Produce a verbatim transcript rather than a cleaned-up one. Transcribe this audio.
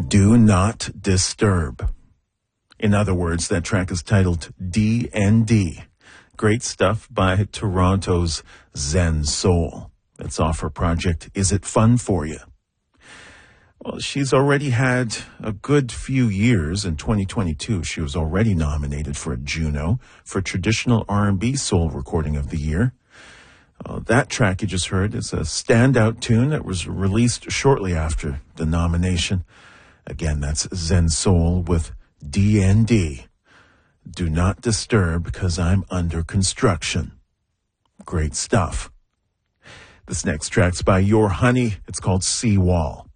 Do Not Disturb. In other words, that track is titled D N D. Great stuff by Toronto's Zen Soul. That's off her project, Is It Fun For You? Well, she's already had a good few years. In twenty twenty-two, she was already nominated for a Juno for Traditional R and B Soul Recording of the Year. Uh, that track you just heard is a standout tune that was released shortly after the nomination. Again, that's Zen Soul with D N D. Do Not Disturb because I'm under construction. Great stuff. This next track's by Your Honey. It's called Seawall.